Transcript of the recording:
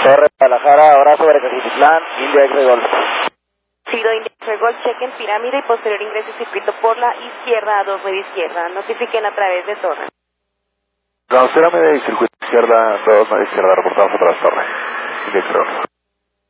Torre Guadalajara, ahora sobre Cajititlán, India X-Ray Golf. Sido India X-Ray Golf, cheque en pirámide y posterior ingreso y circuito por la izquierda a 2 media izquierda. Notifiquen a través de torre. No, será media y circuito izquierda, 2 media izquierda, reportamos otra vez torre. India X-Ray Golf.